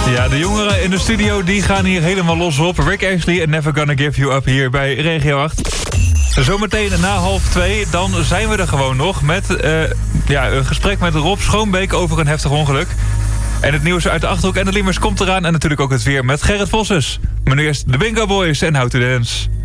Ja, de jongeren in de studio die gaan hier helemaal los op. Rick Astley en Never Gonna Give You Up hier bij Regio 8. Zometeen na 1:30, dan zijn we er gewoon nog met een gesprek met Rob Schoonbeek over een heftig ongeluk. En het nieuws uit de Achterhoek en de Liemers komt eraan. En natuurlijk ook het weer met Gerrit Vossens. Maar nu eerst de Bingo Boys en How to Dance.